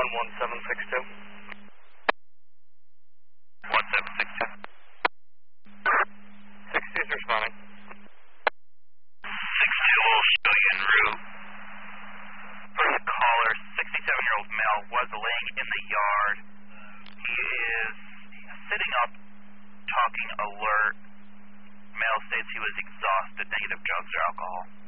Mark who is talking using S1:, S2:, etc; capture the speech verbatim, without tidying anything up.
S1: one one seven six two.
S2: one seven six two.
S1: sixty is responding.
S2: six two will show you en route. First caller, sixty-seven-year-old male, was laying in the yard. He is sitting up, talking alert. Male states he was exhausted, negative drugs or alcohol.